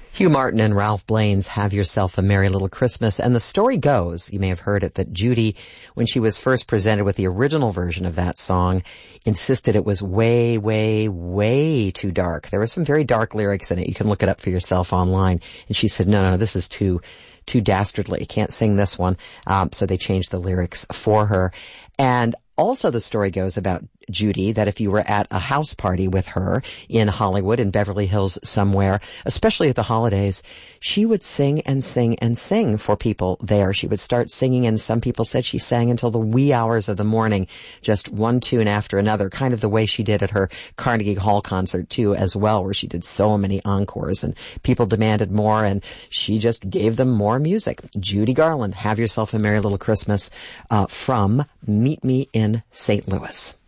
Hugh Martin and Ralph Blaine's Have Yourself a Merry Little Christmas. And the story goes, you may have heard it, that Judy, when she was first presented with the original version of that song, insisted it was way, way, way too dark. There were some very dark lyrics in it. You can look it up for yourself online. And she said, no, this is too dastardly. Can't sing this one. So they changed the lyrics for her. And also the story goes about Judy that if you were at a house party with her in Hollywood, in Beverly Hills somewhere, especially at the holidays, she would sing and sing and sing for people there. She would start singing, and some people said she sang until the wee hours of the morning, just one tune after another, kind of the way she did at her Carnegie Hall concert too as well, where she did so many encores and people demanded more and she just gave them more music. Judy Garland, Have Yourself a Merry Little Christmas, from Meet Me in St. Louis.